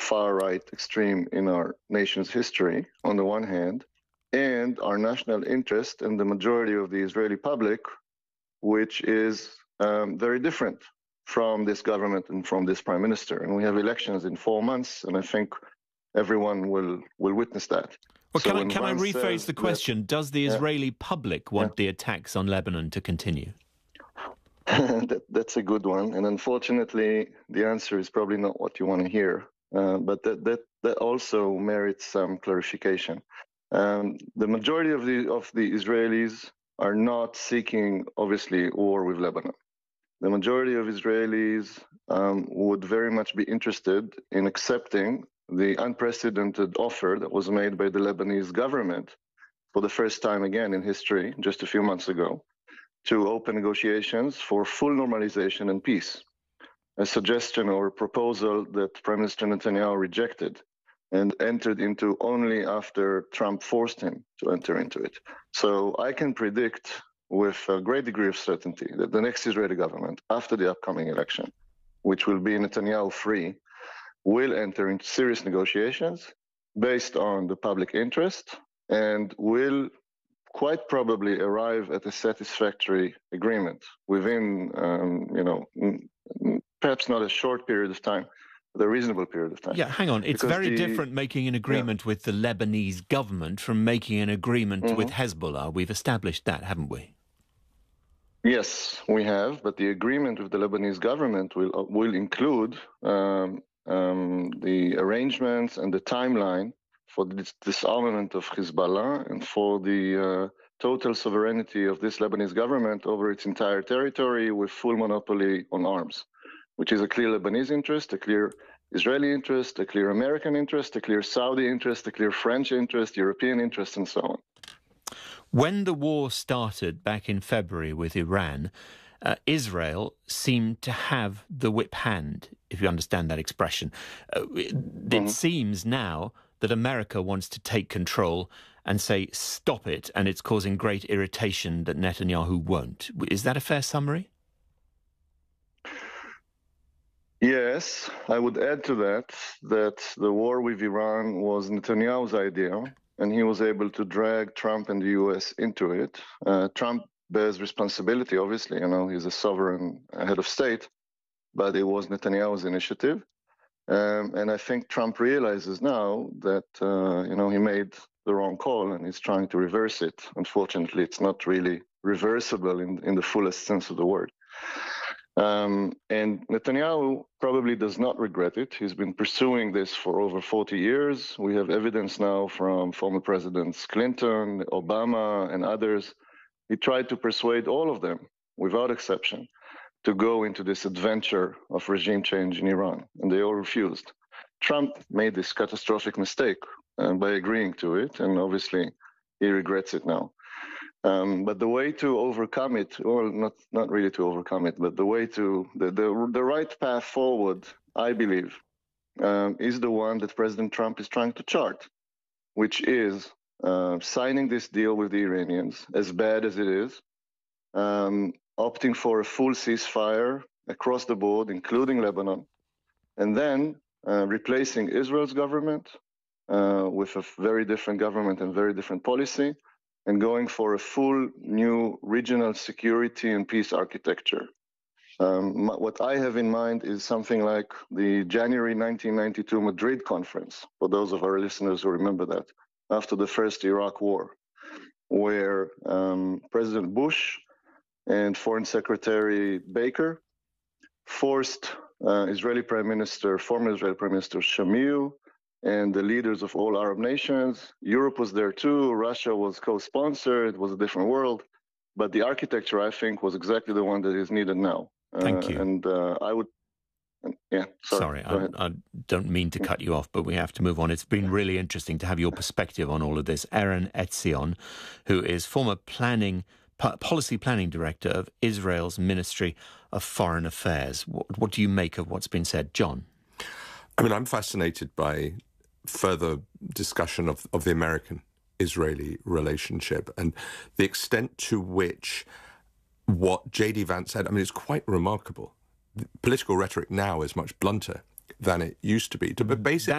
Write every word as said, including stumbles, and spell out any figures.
far-right extreme in our nation's history, on the one hand, and our national interest and the majority of the Israeli public, which is um, very different from this government and from this prime minister. And we have elections in four months, and I think everyone will, will witness that. Well, so can I, can I rephrase the question? That, Does the Israeli yeah, public want yeah. the attacks on Lebanon to continue? that, that's a good one. And unfortunately, the answer is probably not what you want to hear. Uh, but that, that, that also merits some clarification. Um, the majority of the, of the Israelis are not seeking, obviously, war with Lebanon. The majority of Israelis um, would very much be interested in accepting the unprecedented offer that was made by the Lebanese government for the first time again in history, just a few months ago, to open negotiations for full normalization and peace, a suggestion or a proposal that Prime Minister Netanyahu rejected and entered into only after Trump forced him to enter into it. So I can predict with a great degree of certainty that the next Israeli government, after the upcoming election, which will be Netanyahu-free, will enter into serious negotiations based on the public interest and will quite probably arrive at a satisfactory agreement within, um, you know, perhaps not a short period of time, but a reasonable period of time. Yeah, hang on. It's because very the, different making an agreement yeah. with the Lebanese government from making an agreement mm-hmm. with Hezbollah. We've established that, haven't we? Yes, we have, but the agreement with the Lebanese government will uh, will include um, um, the arrangements and the timeline for the disarmament of Hezbollah and for the uh, total sovereignty of this Lebanese government over its entire territory with full monopoly on arms, which is a clear Lebanese interest, a clear Israeli interest, a clear American interest, a clear Saudi interest, a clear French interest, European interest, and so on. When the war started back in February with Iran, uh, Israel seemed to have the whip hand, if you understand that expression. Uh, it mm-hmm. seems now that America wants to take control and say, stop it, and it's causing great irritation that Netanyahu won't. Is that a fair summary? Yes, I would add to that that the war with Iran was Netanyahu's idea, and he was able to drag Trump and the U S into it. Uh, Trump bears responsibility, obviously, you know, he's a sovereign head of state, but it was Netanyahu's initiative. Um, and I think Trump realizes now that, uh, you know, he made the wrong call and he's trying to reverse it. Unfortunately, it's not really reversible in, in the fullest sense of the word. Um, and Netanyahu probably does not regret it. He's been pursuing this for over forty years. We have evidence now from former Presidents Clinton, Obama, and others. He tried to persuade all of them, without exception, to go into this adventure of regime change in Iran, and they all refused. Trump made this catastrophic mistake uh, by agreeing to it, and obviously he regrets it now. Um, but the way to overcome it, or not, not really to overcome it, but the way to, the, the, the right path forward, I believe, um, is the one that President Trump is trying to chart, which is uh, signing this deal with the Iranians, as bad as it is, um, opting for a full ceasefire across the board, including Lebanon, and then uh, replacing Israel's government uh, with a very different government and very different policy, and going for a full new regional security and peace architecture. Um, what I have in mind is something like the January nineteen ninety-two Madrid conference, for those of our listeners who remember that, after the first Iraq war, where um, President Bush and Foreign Secretary Baker forced uh, Israeli Prime Minister, former Israeli Prime Minister Shamir, and the leaders of all Arab nations. Europe was there too. Russia was co-sponsor. It was a different world. But the architecture, I think, was exactly the one that is needed now. Thank uh, you. And uh, I would... Yeah, sorry. Sorry, I, I don't mean to cut you off, but we have to move on. It's been really interesting to have your perspective on all of this. Aaron Etzion, who is former planning policy planning director of Israel's Ministry of Foreign Affairs. What, what do you make of what's been said? John? I mean, I'm fascinated by further discussion of, of the American-Israeli relationship and the extent to which what J D Vance said, I mean, it's quite remarkable. The political rhetoric now is much blunter than it used to be. But basically,